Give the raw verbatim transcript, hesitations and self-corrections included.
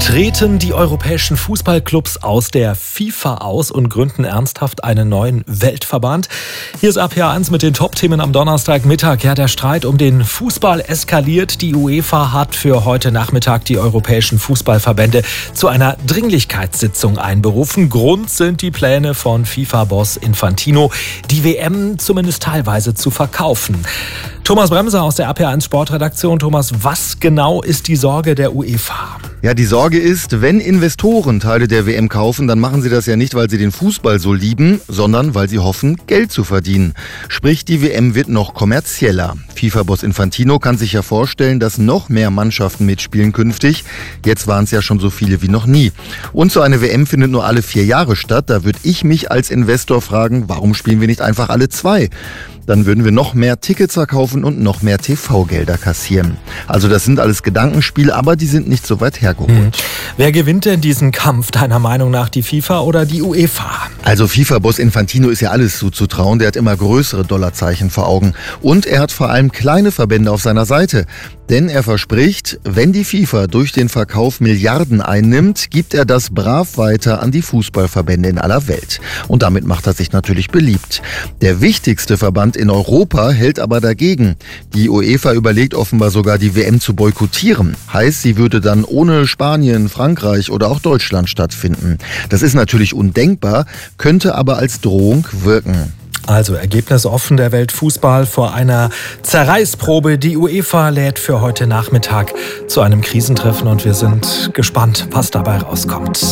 Treten die europäischen Fußballclubs aus der FIFA aus und gründen ernsthaft einen neuen Weltverband? Hier ist A P A eins mit den Top-Themen am Donnerstagmittag. Ja, der Streit um den Fußball eskaliert. Die UEFA hat für heute Nachmittag die europäischen Fußballverbände zu einer Dringlichkeitssitzung einberufen. Grund sind die Pläne von FIFA-Boss Infantino, die W M zumindest teilweise zu verkaufen. Thomas Bremser aus der A P A eins Sportredaktion. Thomas, was genau ist die Sorge der UEFA? Ja, die Sorge ist, wenn Investoren Teile der W M kaufen, dann machen sie das ja nicht, weil sie den Fußball so lieben, sondern weil sie hoffen, Geld zu verdienen. Sprich, die W M wird noch kommerzieller. FIFA-Boss Infantino kann sich ja vorstellen, dass noch mehr Mannschaften mitspielen künftig. Jetzt waren es ja schon so viele wie noch nie. Und so eine W M findet nur alle vier Jahre statt. Da würde ich mich als Investor fragen, warum spielen wir nicht einfach alle zwei? Dann würden wir noch mehr Tickets verkaufen und noch mehr T V-Gelder kassieren. Also das sind alles Gedankenspiele, aber die sind nicht so weit hergeholt. Hm. Wer gewinnt denn diesen Kampf deiner Meinung nach, die FIFA oder die UEFA? Also FIFA-Boss Infantino ist ja alles zuzutrauen. Der hat immer größere Dollarzeichen vor Augen. Und er hat vor allem kleine Verbände auf seiner Seite. Denn er verspricht, wenn die FIFA durch den Verkauf Milliarden einnimmt, gibt er das brav weiter an die Fußballverbände in aller Welt. Und damit macht er sich natürlich beliebt. Der wichtigste Verband in Europa hält aber dagegen. Die UEFA überlegt offenbar sogar, die W M zu boykottieren. Heißt, sie würde dann ohne Spanien, Frankreich oder auch Deutschland stattfinden. Das ist natürlich undenkbar, könnte aber als Drohung wirken. Also Ergebnis offen, der Weltfußball vor einer Zerreißprobe. Die UEFA lädt für heute Nachmittag zu einem Krisentreffen und wir sind gespannt, was dabei rauskommt.